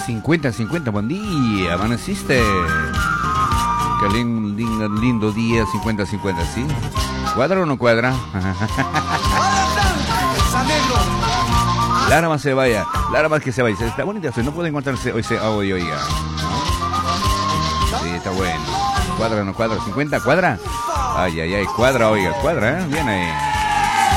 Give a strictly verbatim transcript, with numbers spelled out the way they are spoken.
cincuenta cincuenta, buen día, amaneciste. Qué lindo, lindo, lindo día, cincuenta cincuenta, ¿sí? ¿Cuadra o no cuadra? Lara más se vaya, Lara más que se vaya. Está bonita, no puede encontrarse hoy ese audio, oiga. Sí, está bueno. ¿Cuadra o no cuadra? ¿cincuenta cuadra? Ay, ay, ay, cuadra, oiga, cuadra, ¿eh? Bien ahí.